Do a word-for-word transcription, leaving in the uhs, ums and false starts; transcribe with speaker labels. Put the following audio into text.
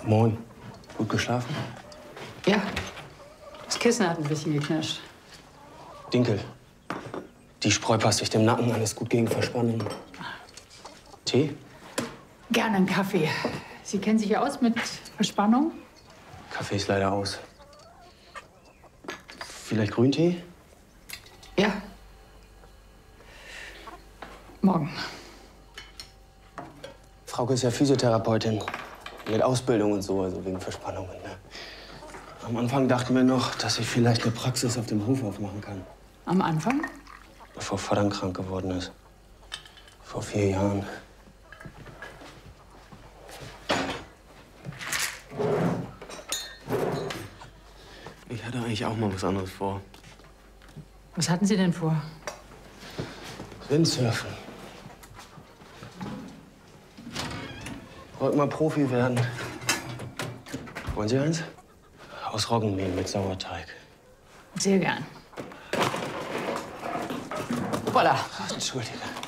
Speaker 1: Moin. Gut geschlafen?
Speaker 2: Ja. Das Kissen hat ein bisschen geknirscht.
Speaker 1: Dinkel. Die Spreu passt sich dem Nacken an, ist gut gegen Verspannung. Tee?
Speaker 2: Gerne einen Kaffee. Sie kennen sich ja aus mit Verspannung?
Speaker 1: Kaffee ist leider aus. Vielleicht Grüntee?
Speaker 2: Ja. Morgen.
Speaker 1: Frauke ist ja Physiotherapeutin. Mit Ausbildung und so, also wegen Verspannungen. Ne? Am Anfang dachten wir noch, dass ich vielleicht eine Praxis auf dem Hof aufmachen kann.
Speaker 2: Am Anfang?
Speaker 1: Bevor Vater krank geworden ist. Vor vier Jahren. Ich hatte eigentlich auch mal was anderes vor.
Speaker 2: Was hatten Sie denn vor?
Speaker 1: Windsurfen. Wollte mal Profi werden. Wollen Sie eins? Aus Roggenmehl mit Sauerteig.
Speaker 2: Sehr gern. Voilà.
Speaker 1: Entschuldige.